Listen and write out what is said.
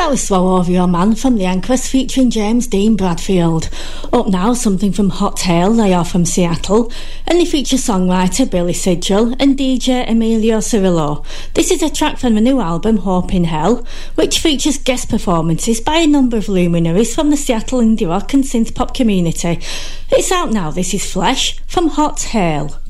That was Slow Over Your Man from The Anchors featuring James Dean Bradfield. Up now, something from Hot Tail, they are from Seattle, and they feature songwriter Billy Sigel and DJ Emilio Cirillo. This is a track from the new album Hope in Hell, which features guest performances by a number of luminaries from the Seattle indie rock and synth pop community. It's out now, this is Flesh from Hot Tail.